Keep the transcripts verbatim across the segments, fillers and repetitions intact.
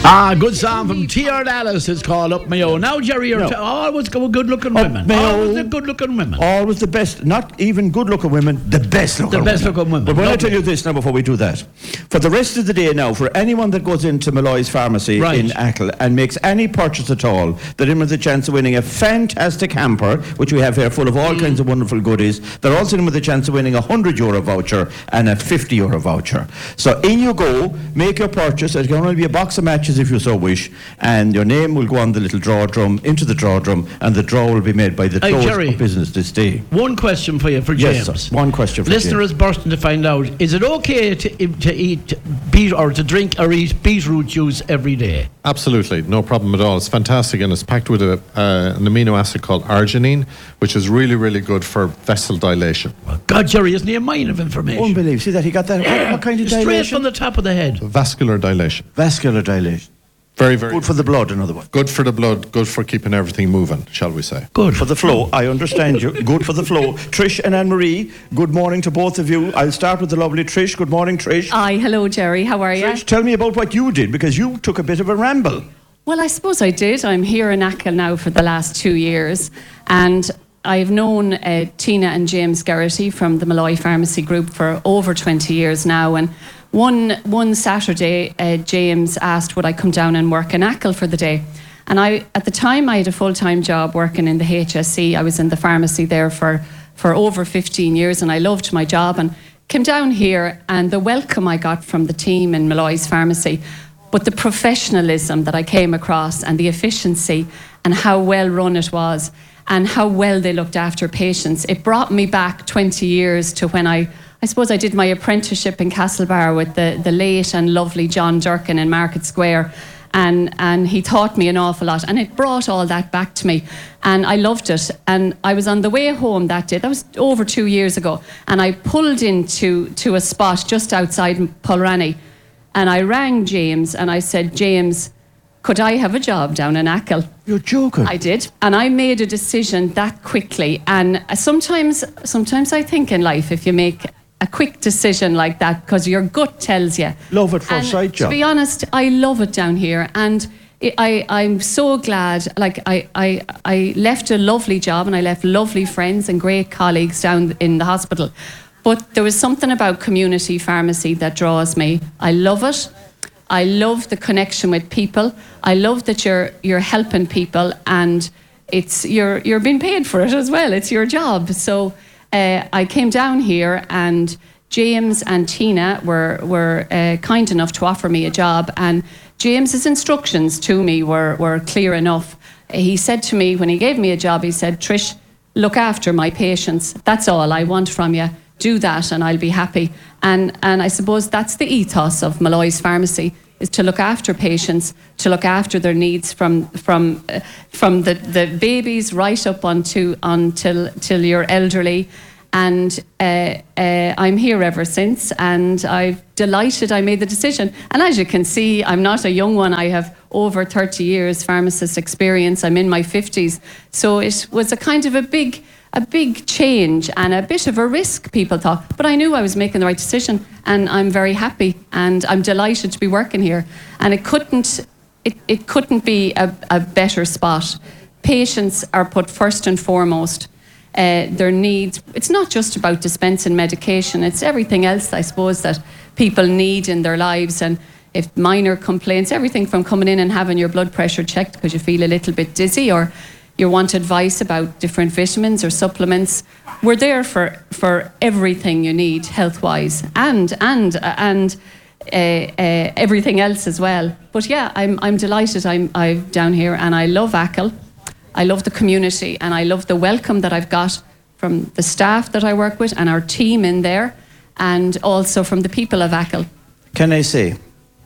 Ah, good song from T R Dallas. It's called Up Mayo. Now, Jerry, you're No. t- always go good-looking women. Mayo. Always the good-looking women. Always the best, not even good-looking women, the best-looking The women. best-looking women. But when I Lovely. tell you this now, before we do that, for the rest of the day now, for anyone that goes into Malloy's Pharmacy Right. in Achill and makes any purchase at all, they're in with a chance of winning a fantastic hamper, which we have here, full of all kinds of wonderful goodies. They're also in with a chance of winning a one hundred euro voucher and a fifty euro voucher. So in you go, make your purchase. It can only be a box of matches if you so wish, and your name will go on the little draw drum, into the draw drum, and the draw will be made by the Hey, close Jerry. of business this day. One question for you, for Yes, James. sir. One question for Listener James. is bursting to find out, is it okay to, to eat beet or to drink or eat beetroot juice every day? Absolutely, no problem at all. It's fantastic, and it's packed with a, uh, an amino acid called arginine, which is really, really good for vessel dilation. God, Jerry, isn't he a mine of information? Unbelievable. See that? He got that. What, what kind of Straight dilation? from the top of the head. Vascular dilation. Vascular dilation. Very, very Good for the blood, in other words. good for the blood, good for keeping everything moving, shall we say. Good. For the flow, I understand you. Good for the flow. Trish and Anne-Marie, good morning to both of you. I'll start with the lovely Trish. Good morning, Trish. Hi, hello Jerry, how are you? Trish, tell me about what you did, because you took a bit of a ramble. Well, I suppose I did. I'm here in Achill now for the last two years, and I've known uh, Tina and James Geraghty from the Malloy Pharmacy Group for over twenty years now, and one one Saturday, uh, James asked would I come down and work in Achill for the day. And I, at the time, I had a full-time job working in the H S C. I was in the pharmacy there for, for over fifteen years, and I loved my job, and came down here, and the welcome I got from the team in Malloy's Pharmacy, but the professionalism that I came across and the efficiency and how well run it was and how well they looked after patients, it brought me back twenty years to when I, I suppose I did my apprenticeship in Castlebar with the, the late and lovely John Durkin in Market Square. And, and he taught me an awful lot, and it brought all that back to me, and I loved it. And I was on the way home that day, that was over two years ago, and I pulled into to a spot just outside Pulranny, and I rang James and I said, James, could I have a job down in Achill? You're joking. I did, and I made a decision that quickly. And sometimes, sometimes I think in life, if you make a quick decision like that, because your gut tells you. Love at first And sight, John. To be honest, I love it down here, and it, I, I'm so glad. Like I, I, I left a lovely job, and I left lovely friends and great colleagues down in the hospital. But there was something about community pharmacy that draws me. I love it. I love the connection with people. I love that you're you're helping people, and it's you're you're being paid for it as well. It's your job. So uh, I came down here, and James and Tina were were uh, kind enough to offer me a job. And James's instructions to me were were clear enough. He said to me when he gave me a job, he said, Trish, look after my patients. That's all I want from you. Do that and I'll be happy. And and I suppose that's the ethos of Malloy's Pharmacy, is to look after patients, to look after their needs from from uh, from the, the babies right up onto until till you're elderly. And uh, uh, I'm here ever since, and I'm delighted I made the decision. And as you can see, I'm not a young one. I have over thirty years pharmacist experience. I'm in my fifties. So it was a kind of a big a big change and a bit of a risk, people thought. But I knew I was making the right decision, and I'm very happy, and I'm delighted to be working here. And it couldn't, it, it couldn't be a, a better spot. Patients are put first and foremost. Uh, their needs, it's not just about dispensing medication, it's everything else, I suppose, that people need in their lives. And if minor complaints, everything from coming in and having your blood pressure checked because you feel a little bit dizzy, or you want advice about different vitamins or supplements, we're there for, for everything you need health-wise, and and uh, and uh, uh, everything else as well. But yeah, I'm I'm delighted I'm I'm down here, and I love Achill. I love the community, and I love the welcome that I've got from the staff that I work with and our team in there, and also from the people of Achill. Can I say,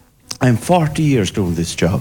I'm forty years doing this job.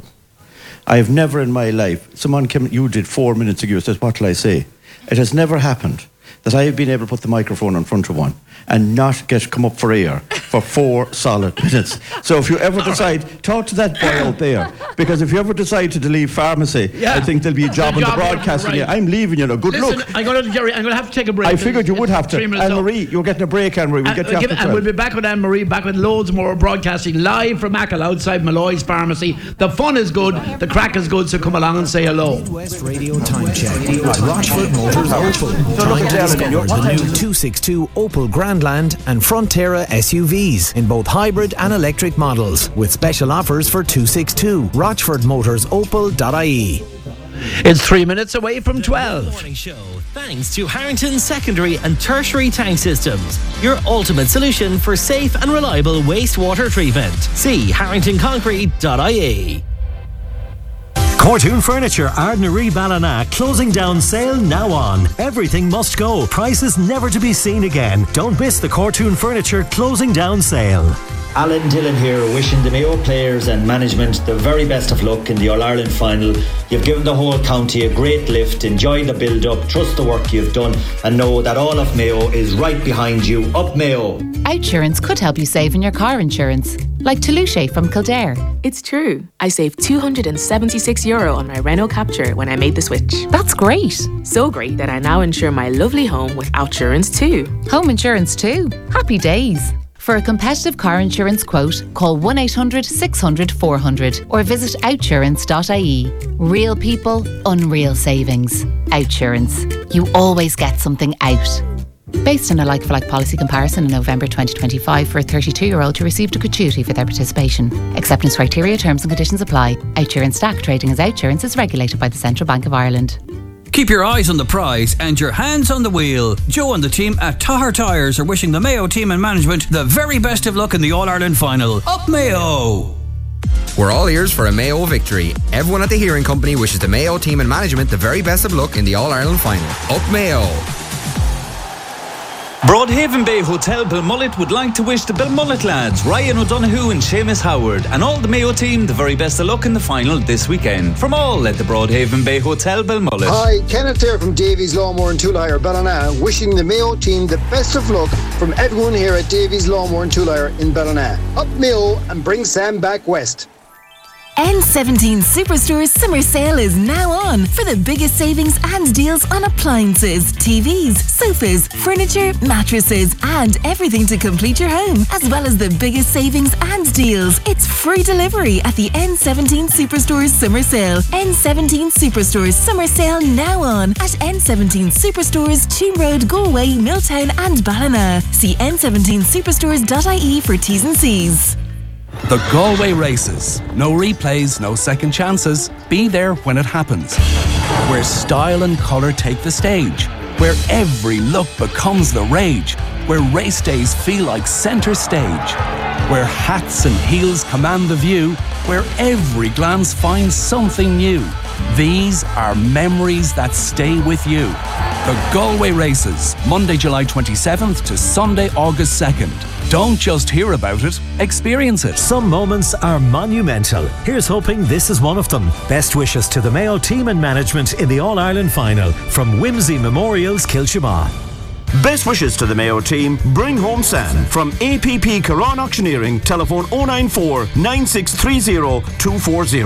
I have never in my life, someone came, you did four minutes ago, says, what will I say? It has never happened that I have been able to put the microphone in front of one and not get come up for air for four solid minutes. So if you ever decide, talk to that boy out there, because if you ever decide to leave pharmacy, Yeah. I think there'll be a job A in the job there, broadcasting. right. I'm leaving, you know. Good Listen, luck. I'm going to Jerry. I'm going to have to take a break. I figured you would have to. Three minutes Anne up. Marie, you're getting a break, Anne Marie. We'll And, get you uh, give- after and we'll twelve. be back with Anne Marie, back with loads more broadcasting live from Ackle outside Malloy's Pharmacy. The fun is good, the crack is good, so come along and say hello. West Radio Time Check by Rochford Motors Opel. Time to discover the new two sixty-two Opel Grandland and Frontera S U Vs in both hybrid and electric models with special offers for two sixty-two. rochford motors opel dot I E. It's three minutes away from twelve. Morning show thanks to Harrington Secondary and Tertiary Tank Systems, your ultimate solution for safe and reliable wastewater treatment. See harrington concrete dot I E. Cortoon Furniture, Ardnaree Ballina, closing down sale now on. Everything must go, prices never to be seen again. Don't miss the Cortoon Furniture closing down sale. Alan Dillon here, wishing the Mayo players and management the very best of luck in the All-Ireland final. You've given the whole county a great lift. Enjoy the build-up, trust the work you've done, and know that all of Mayo is right behind you. Up Mayo! Outsurance could help you save in your car insurance, like Toulouse from Kildare. It's true. I saved two hundred seventy-six euro on my Renault Capture when I made the switch. That's great. So great that I now insure my lovely home with Outsurance too. Home insurance too. Happy days. For a competitive car insurance quote, call one eight hundred six hundred four hundred or visit outsurance dot I E. Real people, unreal savings. Outsurance. You always get something out. Based on a like-for-like policy comparison in November twenty twenty-five for a thirty-two-year-old who received a gratuity for their participation. Acceptance criteria, terms and conditions apply. Outsurance S T A C trading as Outsurance is regulated by the Central Bank of Ireland. Keep your eyes on the prize and your hands on the wheel. Joe and the team at Tahar Tyres are wishing the Mayo team and management the very best of luck in the All-Ireland final. Up Mayo! We're all ears for a Mayo victory. Everyone at the Hearing Company wishes the Mayo team and management the very best of luck in the All-Ireland final. Up Mayo! Broadhaven Bay Hotel Belmullet would like to wish the Belmullet lads, Ryan O'Donoghue and Seamus Howard, and all the Mayo team the very best of luck in the final this weekend. From all at the Broadhaven Bay Hotel Belmullet. Hi, Kenneth here from Davies Lawnmower in Toolhire, Ballina, wishing the Mayo team the best of luck from everyone here at Davies Lawnmower in Toolhire in Ballina. Up Mayo and bring Sam back west. N seventeen Superstore's summer sale is now on for the biggest savings and deals on appliances, T Vs, sofas, furniture, mattresses, and everything to complete your home, as well as the biggest savings and deals. It's free delivery at the N seventeen Superstore's summer sale. N seventeen Superstore's summer sale now on at N seventeen Superstores, Cheam Road, Galway, Milltown, and Ballina. See N seventeen superstores dot I E for T's and C's. The Galway Races. No replays, no second chances. Be there when it happens. Where style and colour take the stage. Where every look becomes the rage. Where race days feel like centre stage. Where hats and heels command the view. Where every glance finds something new. These are memories that stay with you. The Galway Races, Monday, July twenty-seventh to Sunday, August second. Don't just hear about it, experience it. Some moments are monumental. Here's hoping this is one of them. Best wishes to the Mayo team and management in the All-Ireland final from Whimsy Memorials, Kilshaw. Best wishes to the Mayo team. Bring home Sam from A P P Caron Auctioneering. Telephone oh nine four, nine six three zero, two four zero.